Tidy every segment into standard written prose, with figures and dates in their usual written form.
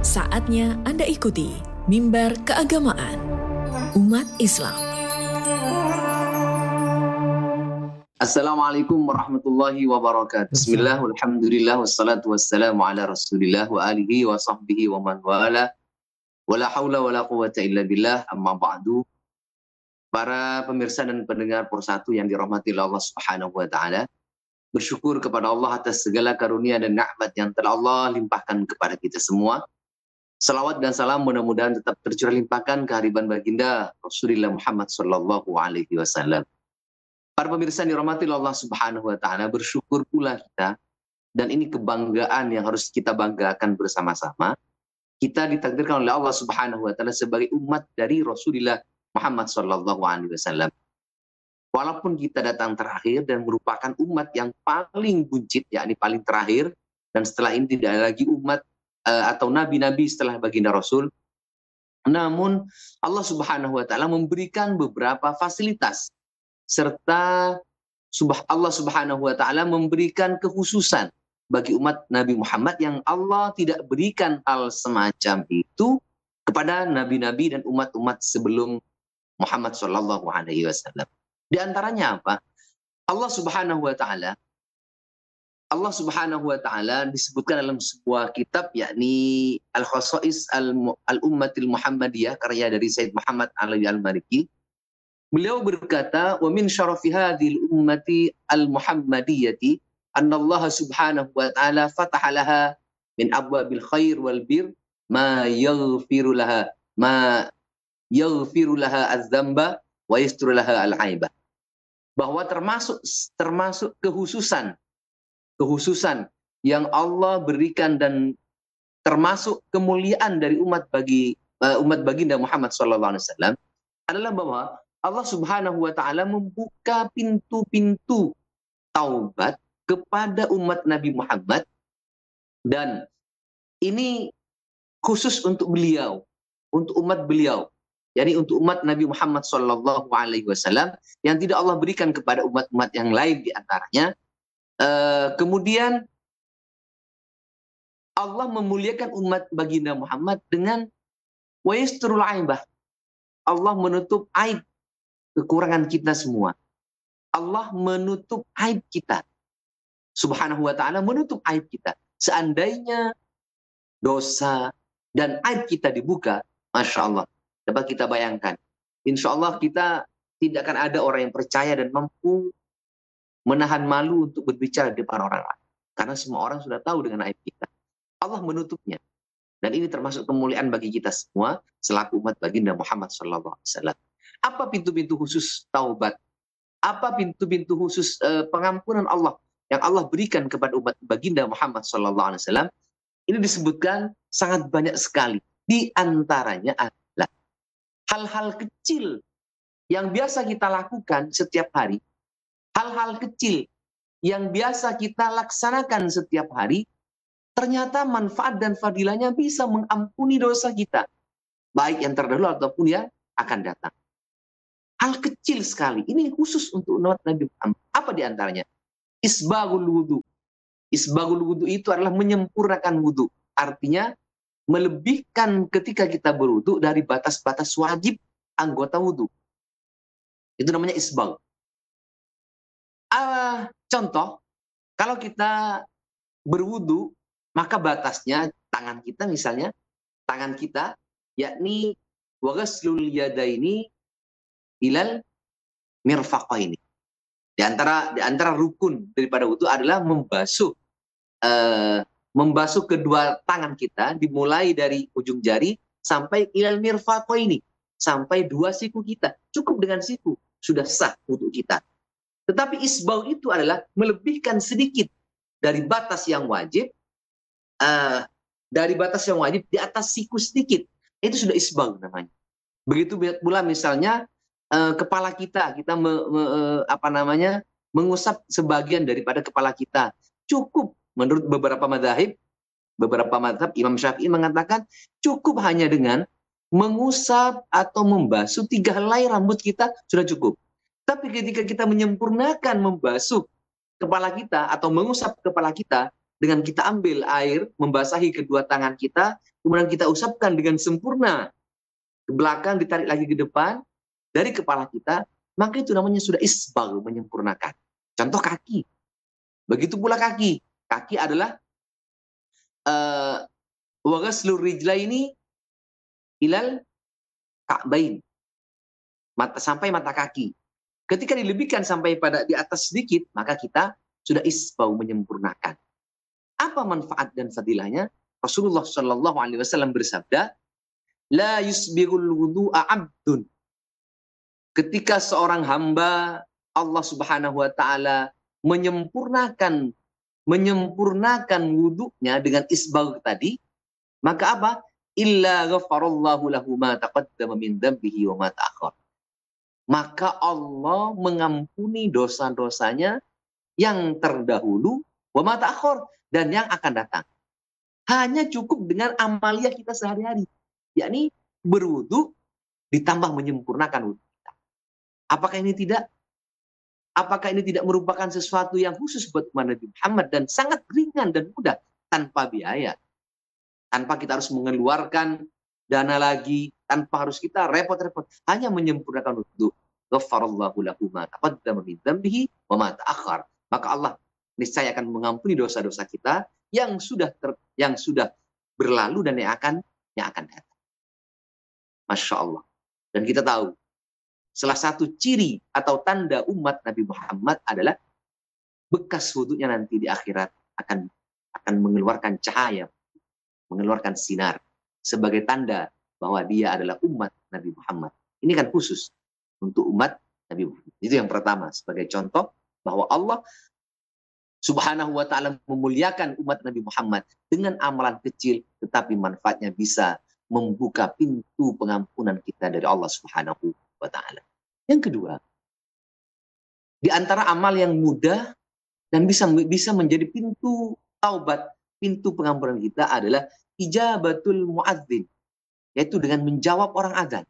Saatnya Anda ikuti Mimbar Keagamaan Umat Islam. Assalamualaikum warahmatullahi wabarakatuh. Bismillah, walhamdulillah, wassalatu wassalamu ala rasulillah wa alihi wa sahbihi wa man wala. Wala hawla wala quwata illa billah, amma ba'du. Para pemirsa dan pendengar Persatu yang dirahmati Allah Subhanahu wa taala, bersyukur kepada Allah atas segala karunia dan nikmat yang telah Allah limpahkan kepada kita semua. Salawat dan salam mudah-mudahan tetap tercurah limpahkan ke hariban baginda Rasulullah Muhammad sallallahu alaihi wasallam. Para pemirsa yang dirahmati Allah Subhanahu wa taala, bersyukur pula kita, dan ini kebanggaan yang harus kita banggakan bersama-sama. Kita ditakdirkan oleh Allah Subhanahu wa taala sebagai umat dari Rasulullah Muhammad sallallahu alaihi wasallam. Walaupun kita datang terakhir dan merupakan umat yang paling buncit, yakni paling terakhir, dan setelah ini tidak ada lagi umat atau nabi-nabi setelah baginda Rasul, namun Allah Subhanahu wa taala memberikan beberapa fasilitas, serta Allah Subhanahu wa taala memberikan kekhususan bagi umat Nabi Muhammad yang Allah tidak berikan hal semacam itu kepada nabi-nabi dan umat-umat sebelum Muhammad sallallahu alaihi wasallam. Di antaranya apa? Allah Subhanahu wa taala disebutkan dalam sebuah kitab, yakni Al-Khasa'is Al-Ummatil Muhammadiyah, karya dari Sayyid Muhammad Ali Al-Maliki. Beliau berkata, wa min syarafi hadhil ummati al-muhammadiyati anna Allah subhanahu wa ta'ala fataha laha min abwabil khair wal bir ma yaghfiru laha az-dzamba wa yasturu laha al-aibah. Bahwa termasuk kekhususan yang Allah berikan dan termasuk kemuliaan dari umat baginda Muhammad sallallahu alaihi wasallam adalah bahwa Allah Subhanahu wa taala membuka pintu-pintu taubat kepada umat Nabi Muhammad, dan ini khusus untuk beliau, untuk umat beliau, yakni untuk umat Nabi Muhammad sallallahu alaihi wasallam, yang tidak Allah berikan kepada umat-umat yang lain di antaranya. Kemudian Allah memuliakan umat baginda Muhammad dengan wa yasturul aibah. Allah menutup aib kekurangan kita semua. Allah menutup aib kita. Subhanahu wa ta'ala menutup aib kita. Seandainya dosa dan aib kita dibuka, Masya Allah, dapat kita bayangkan, insya Allah kita tidak akan ada orang yang percaya dan mampu menahan malu untuk berbicara di depan orang lain. Karena semua orang sudah tahu dengan aib kita. Allah menutupnya. Dan ini termasuk kemuliaan bagi kita semua selaku umat baginda Muhammad sallallahu alaihi wasallam. Apa pintu-pintu khusus taubat? Apa pintu-pintu khusus pengampunan Allah yang Allah berikan kepada umat baginda Muhammad sallallahu alaihi wasallam? Ini disebutkan sangat banyak sekali. Di antaranya adalah hal-hal kecil yang biasa kita lakukan setiap hari. Hal-hal kecil yang biasa kita laksanakan setiap hari, ternyata manfaat dan fadilahnya bisa mengampuni dosa kita, baik yang terdahulu ataupun yang akan datang. Hal kecil sekali, ini khusus untuk umat Nabi Muhammad. Apa di antaranya? Isbagul wudu. Isbagul wudu itu adalah menyempurnakan wudu. Artinya melebihkan ketika kita berwudu dari batas-batas wajib anggota wudu. Itu namanya isbag. Contoh, kalau kita berwudu, maka batasnya tangan kita, misalnya tangan kita, yakni wa ghaslul yadaini ilal mirfaqaini. Di antara rukun daripada wudu adalah membasuh kedua tangan kita, dimulai dari ujung jari sampai ilal mirfaqaini, sampai dua siku kita. Cukup dengan siku sudah sah wudu kita. Tetapi isbal itu adalah melebihkan sedikit dari batas yang wajib, di atas siku sedikit. Itu sudah isbal namanya. Begitu pula misalnya kepala kita mengusap sebagian daripada kepala kita. Cukup menurut beberapa madhab, Imam Syafi'i mengatakan cukup hanya dengan mengusap atau membasuh 3 helai rambut kita sudah cukup. Tapi ketika kita menyempurnakan membasuh kepala kita atau mengusap kepala kita, dengan kita ambil air, membasahi kedua tangan kita, kemudian kita usapkan dengan sempurna ke belakang, ditarik lagi ke depan, dari kepala kita, maka itu namanya sudah isbal, menyempurnakan. Contoh kaki. Begitu pula kaki. Kaki adalah wa ghaslur rijlaini ilal ka'bain. Sampai mata kaki. Ketika dilebihkan sampai pada di atas sedikit, maka kita sudah isbau, menyempurnakan. Apa manfaat dan fadilahnya? Rasulullah Shallallahu Alaihi Wasallam bersabda, la yusbirul wudu'a abdun. Ketika seorang hamba Allah Subhanahu Wa Taala menyempurnakan wudunya dengan isbal tadi, maka apa? Illa ghafarallahu lahu ma taqaddama min dzambihi wa ma ta'akhkhar. Maka Allah mengampuni dosa-dosanya yang terdahulu wa ma ta'akhkhar, dan yang akan datang. Hanya cukup dengan amalia kita sehari-hari, yakni berwudu ditambah menyempurnakan wudu kita. Apakah ini tidak merupakan sesuatu yang khusus buat Nabi Muhammad dan sangat ringan dan mudah, tanpa biaya, tanpa kita harus mengeluarkan dana lagi, tanpa harus kita repot-repot, hanya menyempurnakan wudu. Ghafarallahu lahu ma taqaddama min dzambihi wa ma ta'akhkhar. Maka Allah niscaya akan mengampuni dosa-dosa kita yang sudah berlalu dan yang akan datang. Masya Allah. Dan kita tahu, salah satu ciri atau tanda umat Nabi Muhammad adalah bekas wudunya nanti di akhirat akan mengeluarkan cahaya, mengeluarkan sinar, sebagai tanda bahwa dia adalah umat Nabi Muhammad. Ini kan khusus untuk umat Nabi Muhammad. Itu yang pertama, sebagai contoh bahwa Allah Subhanahu wa Ta'ala memuliakan umat Nabi Muhammad dengan amalan kecil, tetapi manfaatnya bisa membuka pintu pengampunan kita dari Allah Subhanahu wa Ta'ala. Yang kedua, di antara amal yang mudah dan bisa menjadi pintu taubat, pintu pengampunan kita adalah ijabatul muadzin, yaitu dengan menjawab orang azan.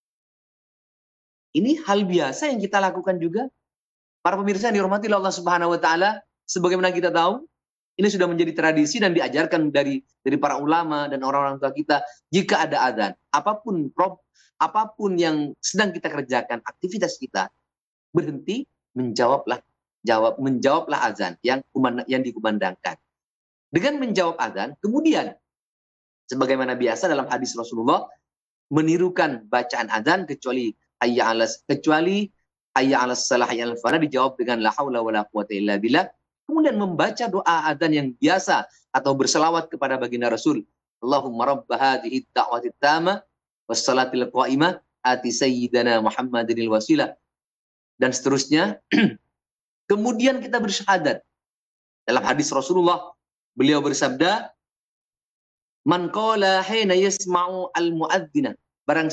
Ini hal biasa yang kita lakukan juga. Para pemirsa yang dirahmati Allah Subhanahu wa Ta'ala, sebagaimana kita tahu, ini sudah menjadi tradisi dan diajarkan dari para ulama dan orang-orang tua kita. Jika ada azan, apapun yang sedang kita kerjakan, aktivitas kita, berhenti, menjawablah azan yang dikumandangkan. Dengan menjawab azan, kemudian sebagaimana biasa dalam hadis Rasulullah, menirukan bacaan azan kecuali hayya 'alas salah hayya 'alal falah dijawab dengan la haula wala quwata illa billah. Kemudian membaca doa azan yang biasa atau berselawat kepada baginda Rasul. Allahumma rabb hadhihi ad-da'wati at-tamah was salatil qa'imah ati sayyidana Muhammadinil wasilah, dan seterusnya. Kemudian kita bersyahadat. Dalam hadis Rasulullah, beliau bersabda, man qala hina yasma'u al-mu'adzina, barang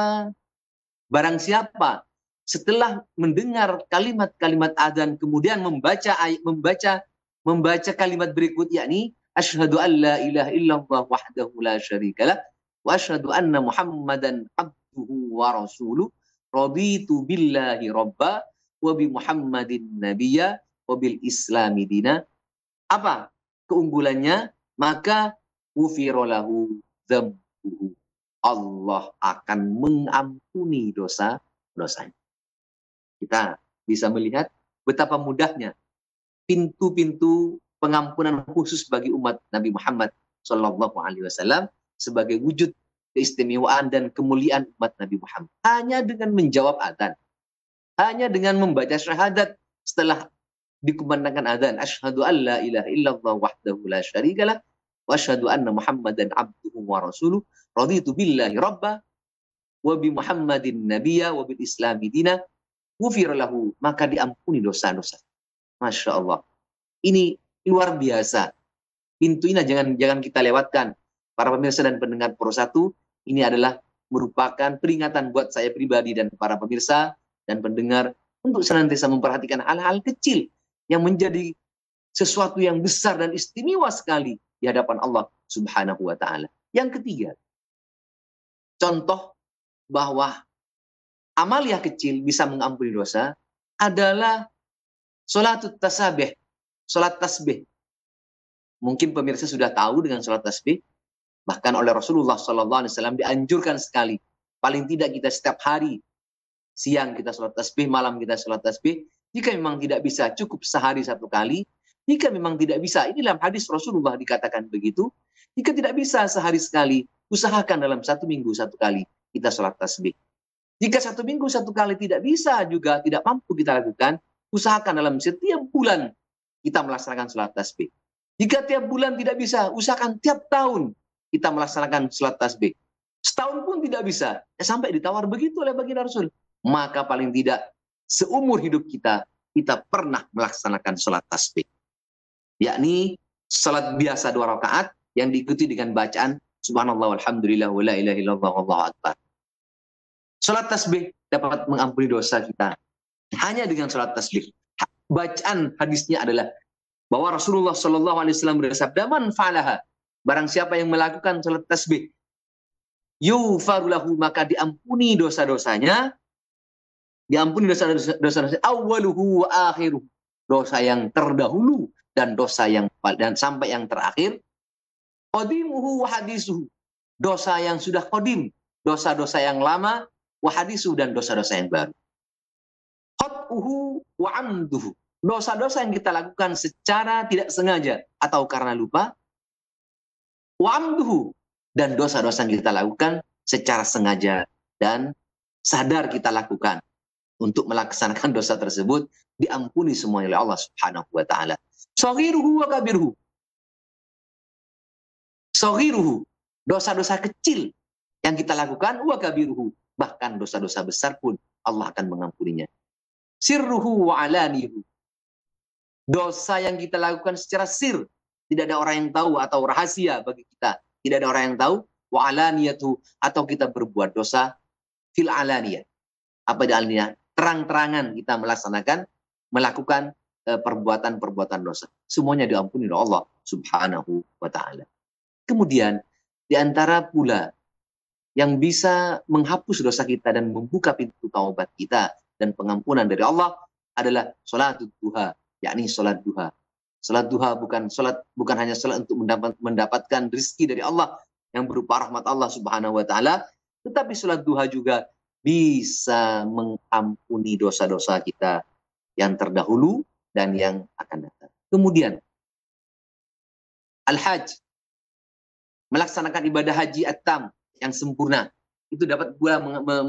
siapa setelah mendengar kalimat-kalimat azan kemudian membaca kalimat berikut, yakni asyhadu an la ilaha illallah wahdahu la syarikalah wa asyhadu anna Muhammadan abduhu wa rasuluh, raditu billahi rabba wa bi Muhammadin nabiyya wa bil islami dina. Apa keunggulannya? Maka ghufira lahu dzambuhu, Allah akan mengampuni dosa-dosanya. Kita bisa melihat betapa mudahnya pintu-pintu pengampunan khusus bagi umat Nabi Muhammad Shallallahu Alaihi Wasallam sebagai wujud keistimewaan dan kemuliaan umat Nabi Muhammad. Hanya dengan menjawab adzan, hanya dengan membaca syahadat setelah dikumandangkan adzan, asyhadu an la ilaha illallah wahdahu la syarikalah wa asyhadu anna Muhammadan abduhu wa rasuluh, raditu billahi rabba wa bi Muhammadin nabiyya wa bil islami dina, ghufira lahu, maka diampuni dosa-dosa. Masya Allah. Ini luar biasa. Pintu ini jangan kita lewatkan. Para pemirsa dan pendengar Pro 1, ini adalah merupakan peringatan buat saya pribadi dan para pemirsa dan pendengar untuk senantiasa memperhatikan hal-hal kecil yang menjadi sesuatu yang besar dan istimewa sekali di hadapan Allah Subhanahu wa Ta'ala. Yang ketiga, contoh bahwa amalia kecil bisa mengampuni dosa adalah sholat tasbih. Mungkin pemirsa sudah tahu dengan sholat tasbih, bahkan oleh Rasulullah SAW dianjurkan sekali. Paling tidak kita setiap hari, siang kita sholat tasbih, malam kita sholat tasbih. Jika memang tidak bisa, cukup sehari satu kali. Jika memang tidak bisa, ini dalam hadis Rasulullah dikatakan begitu. Jika tidak bisa sehari sekali, usahakan dalam 1 minggu 1 kali kita sholat tasbih. Jika 1 minggu 1 kali tidak bisa juga, tidak mampu kita lakukan, usahakan dalam setiap bulan kita melaksanakan sholat tasbih. Jika tiap bulan tidak bisa, usahakan tiap tahun kita melaksanakan sholat tasbih. Setahun pun tidak bisa, sampai ditawar begitu oleh baginda Rasul. Maka paling tidak seumur hidup kita pernah melaksanakan sholat tasbih. Yakni sholat biasa 2 rakaat yang diikuti dengan bacaan subhanallah walhamdulillah wa la ilaha illallah wallahu akbar. Sholat tasbih dapat mengampuni dosa kita hanya dengan sholat tasbih. Bacaan hadisnya adalah bahwa Rasulullah SAW bersabda, man fa'alaha, barang siapa yang melakukan sholat tasbih, yughfaru lahu, maka diampuni dosa-dosanya, awwaluhu wa akhiruhu, dosa yang terdahulu dan dosa yang sampai yang terakhir, qadimuhu wa hadisuhu, dosa yang sudah qadim, dosa-dosa yang lama, wa hadisuhu, dan dosa-dosa yang baru. Khat'uhu wa amduhu, dosa-dosa yang kita lakukan secara tidak sengaja atau karena lupa, wa amduhu, dan dosa-dosa yang kita lakukan secara sengaja dan sadar kita lakukan. Untuk melaksanakan dosa tersebut diampuni semuanya oleh Allah Subhanahu wa taala. Saghiruhu wa kabiruhu. Saghiruhu, dosa-dosa kecil yang kita lakukan, wa kabiruhu, bahkan dosa-dosa besar pun Allah akan mengampuninya. Sirruhu wa alanihu, dosa yang kita lakukan secara sir, tidak ada orang yang tahu atau rahasia bagi kita, tidak ada orang yang tahu, wa alaniyatu, atau kita berbuat dosa fil alaniyah. Apa di alaniyah? Terang-terangan kita melakukan perbuatan-perbuatan dosa. Semuanya diampuni oleh Allah Subhanahu wa taala. Kemudian di antara pula yang bisa menghapus dosa kita dan membuka pintu taubat kita dan pengampunan dari Allah adalah salat duha, yakni salat duha. Salat duha bukan hanya salat untuk mendapatkan rezeki dari Allah yang berupa rahmat Allah Subhanahu wa taala, tetapi salat duha juga bisa mengampuni dosa-dosa kita yang terdahulu dan yang akan datang. Kemudian al-hajj, melaksanakan ibadah haji at-tam yang sempurna, itu dapat pula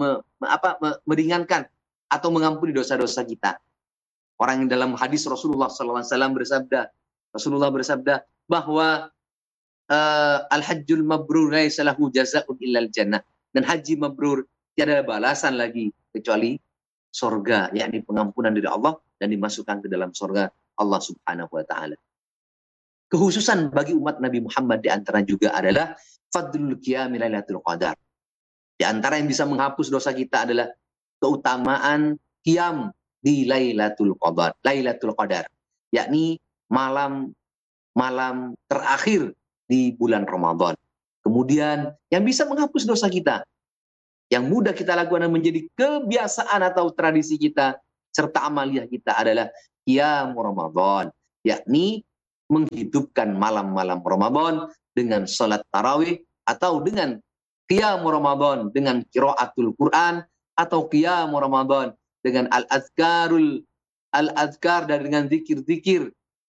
meringankan atau mengampuni dosa-dosa kita. Orang yang dalam hadis Rasulullah SAW bersabda bahwa al-hajjul mabrur laisa lahu jazaa'un illal jannah, dan haji mabrur tiada balasan lagi kecuali sorga, yakni pengampunan dari Allah dan dimasukkan ke dalam sorga Allah Subhanahu wa taala. Kekhususan bagi umat Nabi Muhammad di antara juga adalah fadlul qiyam lailatul qadar. Di antara yang bisa menghapus dosa kita adalah keutamaan qiyam di Lailatul Qadar, yakni malam terakhir di bulan Ramadan. Kemudian yang bisa menghapus dosa kita, yang mudah kita lakukan dan menjadi kebiasaan atau tradisi kita serta amaliah kita adalah qiyam Ramadan, yakni menghidupkan malam-malam Ramadan dengan salat tarawih, atau dengan qiyam Ramadan dengan qiraatul Quran, atau qiyam Ramadan dengan al-azkar dan dengan zikir-zikir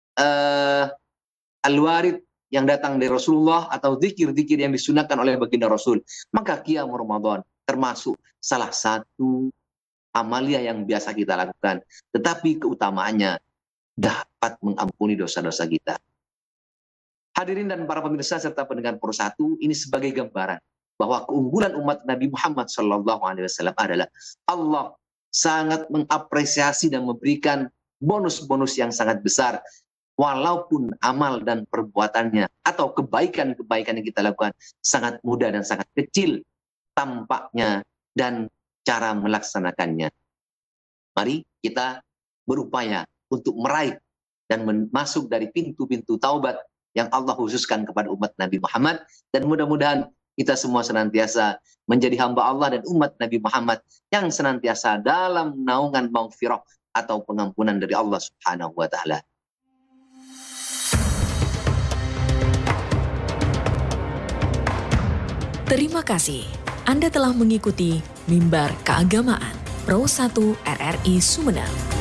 al-warid yang datang dari Rasulullah, atau zikir-zikir yang disunahkan oleh baginda Rasul. Maka qiyam Ramadan termasuk salah satu amalia yang biasa kita lakukan, tetapi keutamaannya dapat mengampuni dosa-dosa kita. Hadirin dan para pemirsa serta pendengar Pro1, ini sebagai gambaran bahwa keunggulan umat Nabi Muhammad SAW adalah Allah sangat mengapresiasi dan memberikan bonus-bonus yang sangat besar, walaupun amal dan perbuatannya atau kebaikan-kebaikan yang kita lakukan sangat mudah dan sangat kecil tampaknya dan cara melaksanakannya. Mari kita berupaya untuk meraih dan masuk dari pintu-pintu taubat yang Allah khususkan kepada umat Nabi Muhammad, dan mudah-mudahan kita semua senantiasa menjadi hamba Allah dan umat Nabi Muhammad yang senantiasa dalam naungan maghfirah atau pengampunan dari Allah Subhanahu wa taala. Terima kasih Anda telah mengikuti Mimbar Keagamaan Pro 1 RRI Sumedang.